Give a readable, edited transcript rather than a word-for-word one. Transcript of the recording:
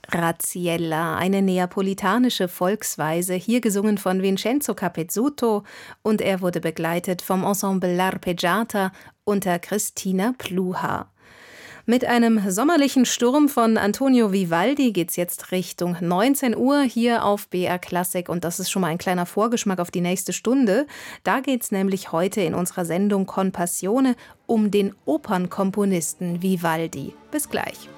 Razziella, eine neapolitanische Volksweise, hier gesungen von Vincenzo Capezzuto, und er wurde begleitet vom Ensemble L'Arpeggiata unter Christina Pluhar. Mit einem sommerlichen Sturm von Antonio Vivaldi geht's jetzt Richtung 19 Uhr hier auf BR Klassik, und das ist schon mal ein kleiner Vorgeschmack auf die nächste Stunde. Da geht's nämlich heute in unserer Sendung Con Passione um den Opernkomponisten Vivaldi. Bis gleich.